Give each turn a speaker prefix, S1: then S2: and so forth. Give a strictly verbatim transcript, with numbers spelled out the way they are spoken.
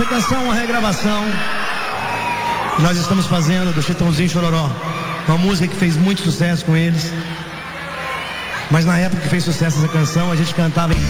S1: Essa canção é uma regravação que nós estamos fazendo do Chitãozinho e Chororó. Uma música que fez muito sucesso com eles. Mas na época que fez sucesso essa canção, a gente cantava em